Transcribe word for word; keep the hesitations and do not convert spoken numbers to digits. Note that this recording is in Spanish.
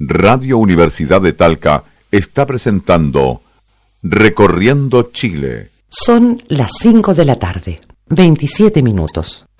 Radio Universidad de Talca está presentando Recorriendo Chile. Son las cinco de la tarde, veintisiete minutos.